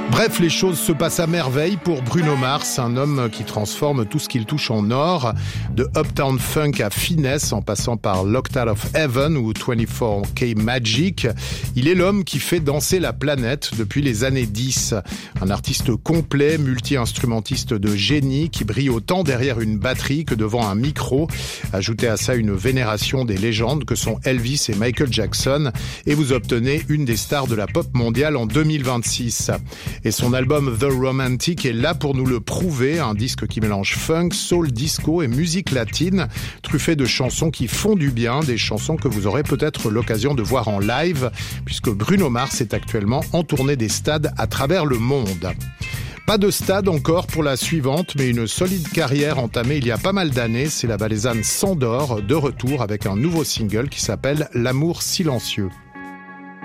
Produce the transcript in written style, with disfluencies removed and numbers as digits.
Bref, les choses se passent à merveille pour Bruno Mars, un homme qui transforme tout ce qu'il touche en or, de Uptown Funk à finesse en passant par Locked Out of Heaven ou 24K Magic. Il est l'homme qui fait danser la planète depuis les années 10. Un artiste complet, multi-instrumentiste de génie qui brille autant derrière une batterie que devant un micro. Ajoutez à ça une vénération des légendes que sont Elvis et Michael Jackson et vous obtenez une des stars de la pop mondiale en 2026. Et son album The Romantic est là pour nous le prouver, un disque qui mélange funk, soul, disco et musique latine, truffé de chansons qui font du bien, des chansons que vous aurez peut-être l'occasion de voir en live, puisque Bruno Mars est actuellement en tournée des stades à travers le monde. Pas de stade encore pour la suivante, mais une solide carrière entamée il y a pas mal d'années, c'est la Valaisanne Sandor, de retour avec un nouveau single qui s'appelle L'amour silencieux.